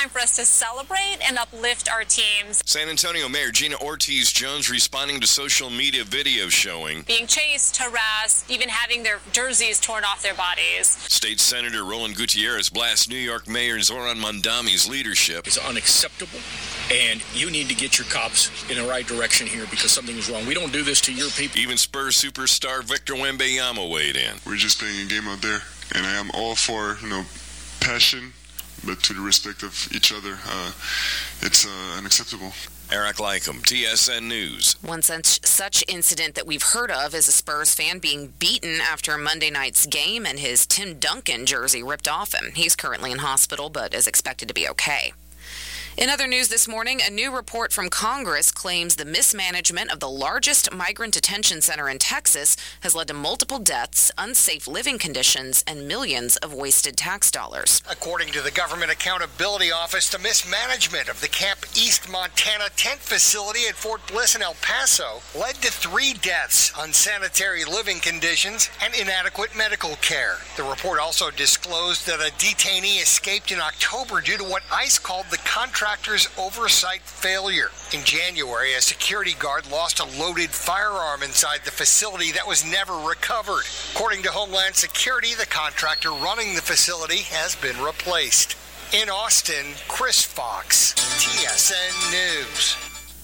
time for us to celebrate and uplift our teams. San Antonio Mayor Gina Ortiz-Jones responding to social media videos showing being chased, harassed, even having their jerseys torn off their bodies. State Senator Roland Gutierrez blasts New York Mayor Zoran Mondami's leadership. It's unacceptable, and you need to get your cops in the right direction here because something is wrong. We don't do this to your people. Even Spurs superstar Victor Wembanyama weighed in. We're just playing a game out there, and I am all for, passion, but to the respect of each other. It's unacceptable. Eric Lycum, TSN News. One such incident that we've heard of is a Spurs fan being beaten after Monday night's game and his Tim Duncan jersey ripped off him. He's currently in hospital but is expected to be okay. In other news this morning, a new report from Congress claims the mismanagement of the largest migrant detention center in Texas has led to multiple deaths, unsafe living conditions, and millions of wasted tax dollars. According to the Government Accountability Office, the mismanagement of the Camp East Montana tent facility at Fort Bliss and El Paso led to 3 deaths, unsanitary living conditions, and inadequate medical care. The report also disclosed that a detainee escaped in October due to what ICE called the contractor's oversight failure. In January, a security guard lost a loaded firearm inside the facility that was never recovered. According to Homeland Security, the contractor running the facility has been replaced. In Austin, Chris Fox, TSN News.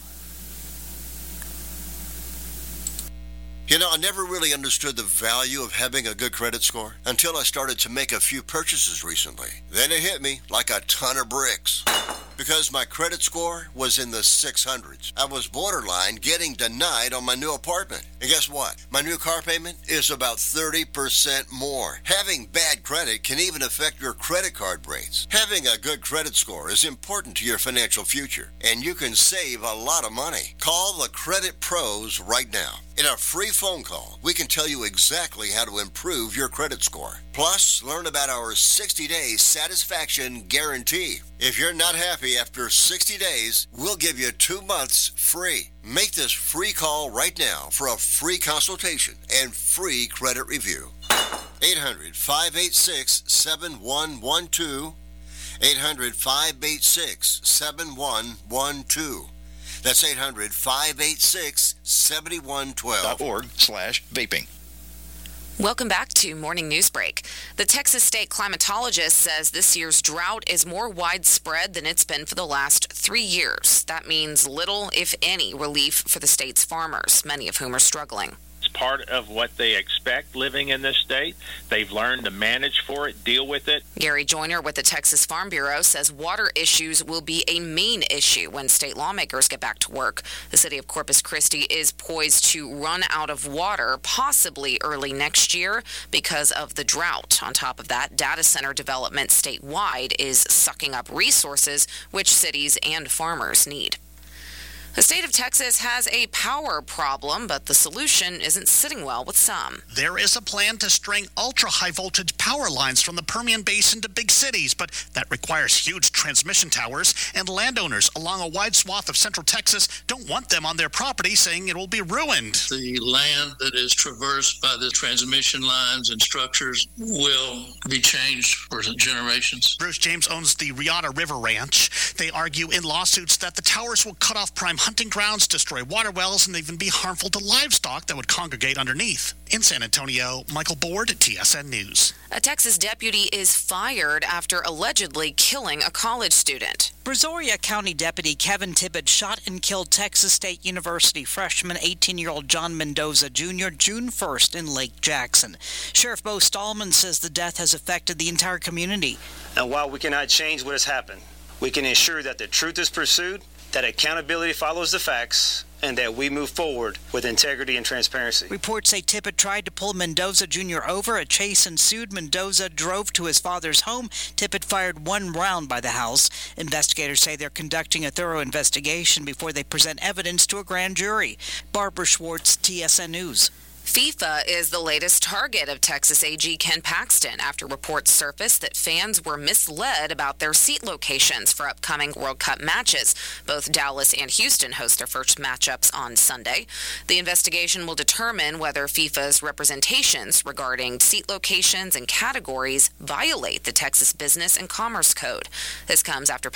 I never really understood the value of having a good credit score until I started to make a few purchases recently. Then it hit me like a ton of bricks. Because my credit score was in the 600s. I was borderline getting denied on my new apartment. And guess what? My new car payment is about 30% more. Having bad credit can even affect your credit card rates. Having a good credit score is important to your financial future, and you can save a lot of money. Call the Credit Pros right now. In a free phone call, we can tell you exactly how to improve your credit score. Plus, learn about our 60-day satisfaction guarantee. If you're not happy after 60 days, we'll give you 2 months free. Make this free call right now for a free consultation and free credit review. 800-586-7112. 800-586-7112. That's 800-586-7112. .org/vaping. Welcome back to Morning News Break. The Texas State climatologist says this year's drought is more widespread than it's been for the last 3 years. That means little, if any, relief for the state's farmers, many of whom are struggling. It's part of what they expect living in this state. They've learned to manage for it, deal with it. Gary Joyner with the Texas Farm Bureau says water issues will be a main issue when state lawmakers get back to work. The city of Corpus Christi is poised to run out of water possibly early next year because of the drought. On top of that, data center development statewide is sucking up resources which cities and farmers need. The state of Texas has a power problem, but the solution isn't sitting well with some. There is a plan to string ultra-high voltage power lines from the Permian Basin to big cities, but that requires huge transmission towers, and landowners along a wide swath of central Texas don't want them on their property, saying it will be ruined. The land that is traversed by the transmission lines and structures will be changed for generations. Bruce James owns the Riata River Ranch. They argue in lawsuits that the towers will cut off prime hunting grounds, destroy water wells, and even be harmful to livestock that would congregate underneath. In San Antonio, Michael Board, TSN News. A Texas deputy is fired after allegedly killing a college student. Brazoria County Deputy Kevin Tippett shot and killed Texas State University freshman 18-year-old John Mendoza Jr. June 1st in Lake Jackson. Sheriff Bo Stallman says the death has affected the entire community. And while we cannot change what has happened, we can ensure that the truth is pursued, that accountability follows the facts, and that we move forward with integrity and transparency. Reports say Tippett tried to pull Mendoza Jr. over. A chase ensued. Mendoza drove to his father's home. Tippett fired one round by the house. Investigators say they're conducting a thorough investigation before they present evidence to a grand jury. Barbara Schwartz, TSN News. FIFA is the latest target of Texas AG Ken Paxton after reports surfaced that fans were misled about their seat locations for upcoming World Cup matches. Both Dallas and Houston host their first matchups on Sunday. The investigation will determine whether FIFA's representations regarding seat locations and categories violate the Texas Business and Commerce Code. This comes after